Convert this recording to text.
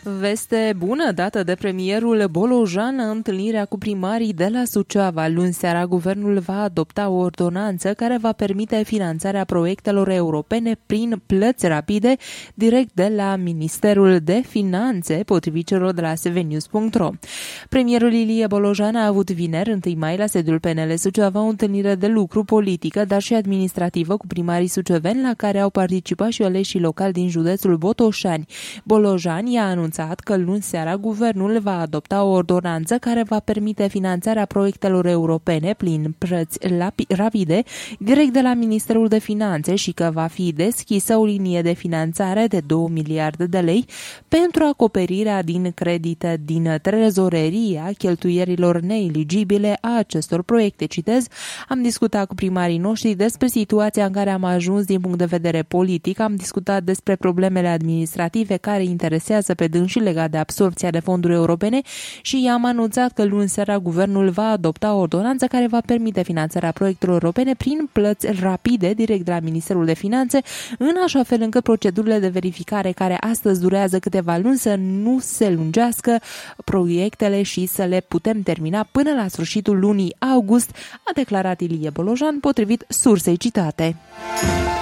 Veste bună dată de premierul Bolojan, întâlnirea cu primarii de la Suceava. Luni seara, guvernul va adopta o ordonanță care va permite finanțarea proiectelor europene prin plăți rapide direct de la Ministerul de Finanțe, potrivit celor de la svnews.ro. Premierul Ilie Bolojan a avut vineri, 1 mai, la sediul PNL Suceava, o întâlnire de lucru politică, dar și administrativă cu primarii suceveni, la care au participat și aleșii locali din județul Botoșani. Bolojan i-a anunțat că luni seara guvernul va adopta o ordonanță care va permite finanțarea proiectelor europene prin plăți rapide direct de la Ministerul de Finanțe și că va fi deschisă o linie de finanțare de 2 miliarde de lei pentru acoperirea din credite din trezoreria cheltuierilor neeligibile a acestor proiecte. Citez: am discutat cu primarii noștri despre situația în care am ajuns din punct de vedere politic, am discutat despre problemele administrative care interesează pe și legat de absorbția de fonduri europene și i-am anunțat că luni seara guvernul va adopta o ordonanță care va permite finanțarea proiectelor europene prin plăți rapide direct de la Ministerul de Finanțe, în așa fel încât procedurile de verificare care astăzi durează câteva luni să nu se lungească proiectele și să le putem termina până la sfârșitul lunii august, a declarat Ilie Bolojan, potrivit sursei citate.